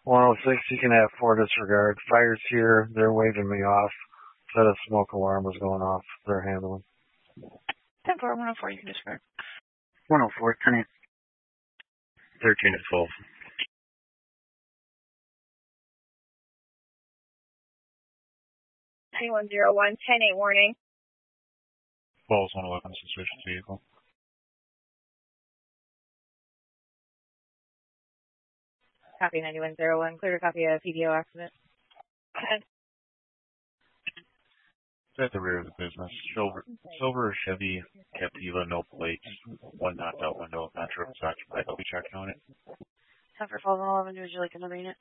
106, you can have 4 disregard. Fire's here. They're waving me off. Said a smoke alarm was going off. They're handling. 10-4, 104, you can disregard. 104, 10-8. 13 to 12. 9101, 10-8 warning. 12 111, suspicious vehicle. Copy 9101, clear to copy a PDO accident. It's at the rear of the business. Silver Chevy Captiva, no plates. One knocked out window. Not sure if it's occupied. I'll be checking on it. 10 for 12 would you like another unit?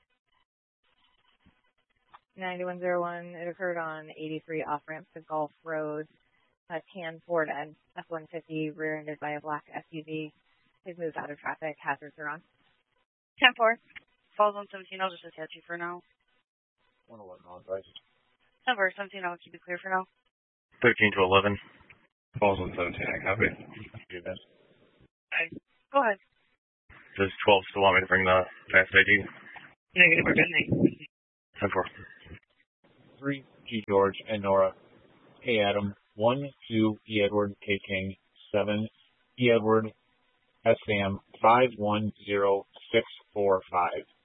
9101, it occurred on 83 off-ramp to Gulf Road. A tan Ford and F-150 rear-ended by a black SUV. Please move out of traffic. Hazards are on. 10-4. Falls on 17, I'll just attach you for now. 111 on advices. 10-4, 17, I'll keep it clear for now. 13 to 11. Falls on 17, I copy. Go ahead. Does 12 still want me to bring the fast ID? Negative, we're good. 10 4. 3, G. George and Nora. Hey, Adam. 1, 2, E. Edward, K. King. 7, E. Edward, S. Sam. 510645.